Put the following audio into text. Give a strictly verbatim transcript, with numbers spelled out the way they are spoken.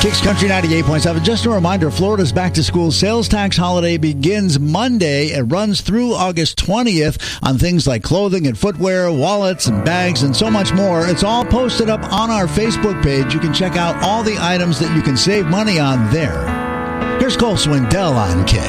Kicks Country ninety-eight point seven. Just a reminder, Florida's back-to-school sales tax holiday begins Monday. It runs through August twentieth on things like clothing and footwear, wallets and bags, and so much more. It's all posted up on our Facebook page. You can check out all the items that you can save money on there. Here's Cole Swindell on Kicks.